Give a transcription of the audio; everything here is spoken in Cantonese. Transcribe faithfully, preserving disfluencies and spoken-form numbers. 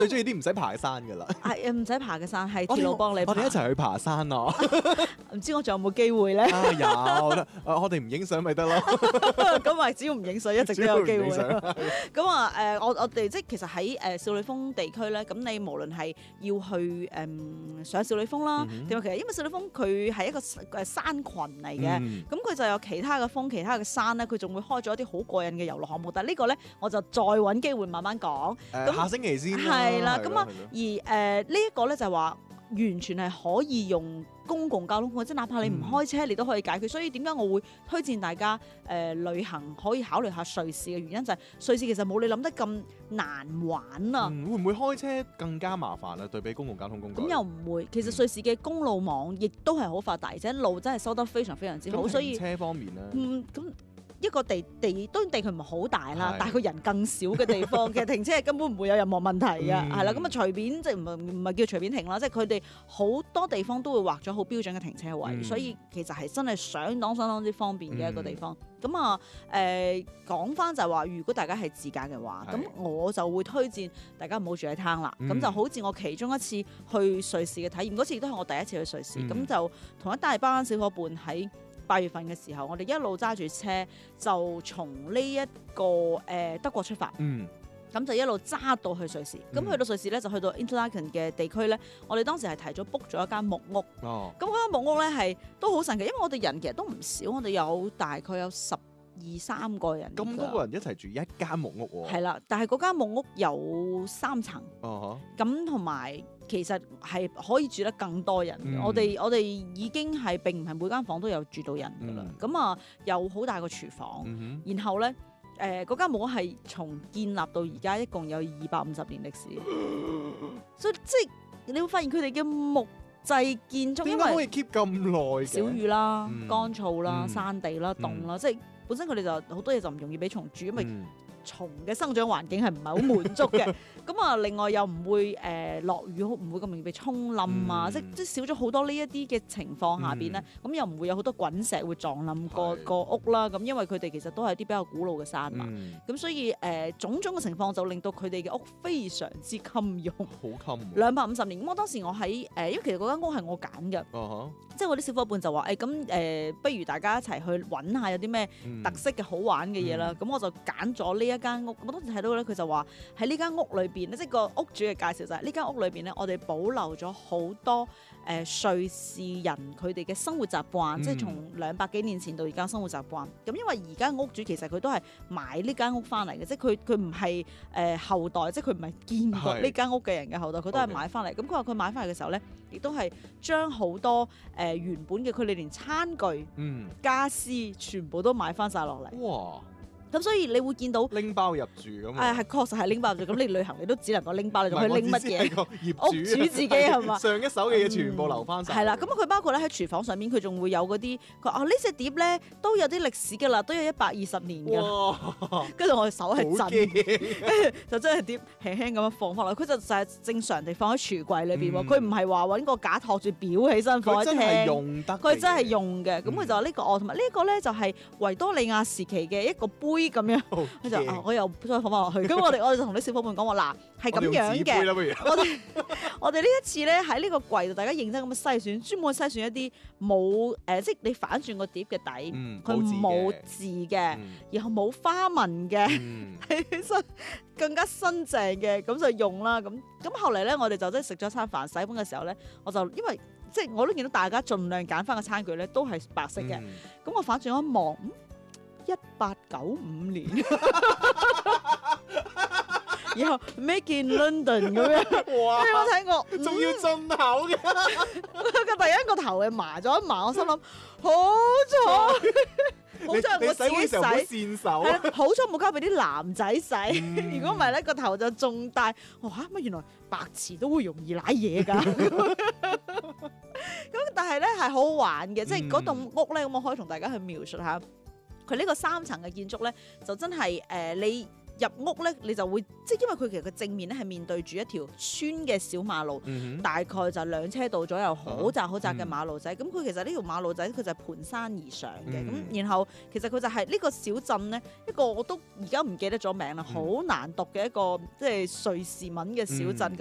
最中意啲唔使爬山噶啦。 係唔使爬嘅山，係鐵路幫你爬。 我哋一齊去爬山啊！ 唔知我仲有冇機會咧？ 啊有，啊我哋唔影相咪得咯。 咁啊，只要唔影相，一直都有機會。 只要唔影相咁啊，誒，我我哋即係其實喺誒少女峰地區咧，咁你無論係要去誒上少女峰啦，定係其實因為少女峰佢係一個誒山群嚟嘅， 嗯咁佢就有其他嘅峰、其他嘅山咧，佢仲會開咗一啲好過癮嘅遊樂項目。但係呢個咧，我就再揾機會慢慢講。 誒下星期先啦。 係啦，咁啊， 係咯而誒呢一個咧就係話完全係可以用公共交通工具，即係哪怕你唔開車，你都可以解決。所以點解我會推薦大家誒、呃、旅行可以考慮下瑞士嘅原因就係、是、瑞士其實冇你諗得咁難玩啊。 嗯，會唔會開車更加麻煩啊？對比公共交通工具。 咁又唔會，其實瑞士嘅公路網亦都係好發達，而且路真係修得非常非常之好，所以車方面咧， 嗯咁。一個地地當然地區唔係好大啦， 係但係佢人更少嘅地方，其實停車係根本唔會有任何問題嘅， 嗯係啦。咁啊隨便即係唔係唔係叫隨便停啦，即係佢哋好多地方都會畫咗好標準嘅停車位， 嗯所以其實係真係相當相當之方便嘅一個地方。咁啊誒講翻就係話，如果大家係自駕嘅話，咁係我就會推薦大家唔好住喺灘啦。咁、 嗯就好似我其中一次去瑞士嘅體驗，嗰次亦都係我第一次去瑞士，咁、 嗯就同一大班小伙伴喺八月份嘅時候，我哋一路揸住車就從呢、一個誒、呃、德國出發， 嗯咁就一路揸到去瑞士。咁、 嗯去到瑞士咧，就去到 Interlaken 嘅地區咧，我哋當時係提早 book 咗一間木屋。 哦， 咁嗰間木屋咧係都好神奇，因為我哋人其實都唔少，我哋有大概有十二三個人。 咁多個人一齊住一間木屋喎。 係啦，但係嗰間木屋有三層， 哦咁同埋其實係可以住得更多人嘅、 嗯我哋我哋已經係並唔係每間房都有住到人㗎啦。 嗯咁啊、有好大個廚房， 嗯然後咧誒嗰間木屋係從建立到而家一共有二百五十年歷史，所以即係你會發現佢哋嘅木製建築， 哼， 因為點解可以 keep 咁耐嘅？ 小雨啦、 嗯乾燥啦、 嗯山地啦、凍啦，即係本身佢哋就好多嘢就唔容易俾蟲住，因為嗯蟲嘅生長環境係唔係好滿足嘅，咁啊另外又唔會誒落、雨，唔會咁容易被沖冧啊， 嗯即即少咗好多呢一啲嘅情況下邊咧，咁、又唔會有好多滾石會撞冧個係個屋啦，咁因為佢哋其實都係啲比較古老嘅山嘛， 嗯， 咁、所以誒、呃、種種嘅情況就令到佢哋嘅屋非常之襟用， 好襟喎。 兩百五十年。咁我當時我喺誒、呃，因為其實嗰間屋係我揀嘅。 哦即係我啲小伙伴就話誒咁誒，不如大家一齊去揾下有啲咩嗯特色嘅好玩嘅嘢啦。咁、我就揀咗呢一間屋。我當時睇到咧，佢就話喺呢間屋裏邊咧，即係個屋主嘅介紹就係呢間屋裏邊咧，我哋保留咗好多誒、呃、瑞士人佢哋嘅生活習慣， 嗯即係從兩百幾年前到而家生活習慣。咁因為而家屋主其實佢都係買呢間屋翻嚟嘅，即係佢佢唔係誒後代，即係佢唔係見過係呢間屋嘅人嘅後代，佢都係 OK 買翻嚟。咁佢話佢買翻嚟嘅時候咧，亦都係將好多誒、呃、原本嘅佢哋連餐具、 嗯， 家私全部都買翻晒落嚟。 哇， 咁所以你會見到誒拎包入住咁係確實係拎包住。咁你旅行你都只能夠拎包，你仲去拎乜嘢？ 個業主屋主自己係嘛？ 上一手嘅嘢全部留翻晒。 係啦，咁佢包括咧喺廚房上面，佢仲會有嗰啲佢話啊呢隻碟咧都有啲歷史㗎啦，都有一百二十年㗎。 哇， 跟住我隻手係好震， 驚就將隻碟輕輕咁樣放翻落去。佢就就係正常地放喺櫥櫃裏邊喎， 嗯佢唔係話揾個架托住裱起身放喺佢真係廳。 用得嘅嘢， 佢真係用嘅，咁佢嗯就話呢個我同埋呢個咧就係維多利亞時期嘅一個杯咁樣， 好佢就啊驚我又再放翻落去，咁我哋我哋就同啲小伙伴講話嗱係咁樣我哋用紙杯嘅， 啦，不如我哋我哋呢一次咧喺呢個櫃度，大家認真咁樣篩選，專門篩選一啲冇誒，即係你反轉個碟嘅底， 嗯佢冇字嘅， 嗯然後冇花紋嘅， 嗯係新更加新淨嘅，咁就用啦。咁咁後嚟咧，我哋就即係食咗餐飯，洗碗嘅時候咧，我就因為即係我都見到大家盡量揀翻個餐具咧，都係白色嘅。咁、 嗯我反轉一望，嗯，一八九五年，然後 Make in London 咁樣， 哇你有冇睇過？嗯仲要進口嘅， 佢突然間個頭嘅麻咗一麻，我心諗好彩，好彩你我自己洗洗碗嘅時候唔好跣手係啦，好彩冇交俾啲男仔洗， 嗯如果唔係咧個頭就仲大。我嚇乜原來白瓷都會容易舐嘢㗎。咁但係咧係好好玩嘅，即係嗰棟屋咧，咁我可以同大家去描述下佢呢個三層嘅建築咧，就真係誒、呃、你入屋咧，你就會即係因為佢其實個正面咧係面對住一條村嘅小馬路， 嗯哼大概就兩車道左右，好窄好窄嘅嗯馬路仔。咁佢其實呢條馬路仔佢就係盤山而上嘅。咁、 嗯然後其實佢就係呢個小鎮咧，一個我都而家唔記得咗名啦，好難讀嘅一個即係瑞士文嘅小鎮。 嗯